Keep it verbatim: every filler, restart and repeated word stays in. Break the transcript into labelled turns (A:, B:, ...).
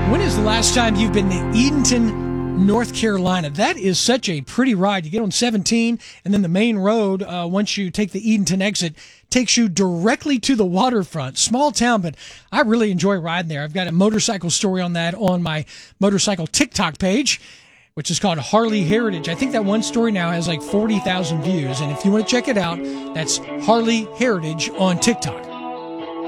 A: When is the last time you've been to Edenton, North Carolina? That is such a pretty ride. You get on seventeen, and then the main road, uh, once you take the Edenton exit, takes you directly to the waterfront. Small town, but I really enjoy riding there. I've got a motorcycle story on that on my motorcycle TikTok page, which is called Harley Heritage. I think that one story now has like forty thousand views, and if you want to check it out, that's Harley Heritage on TikTok.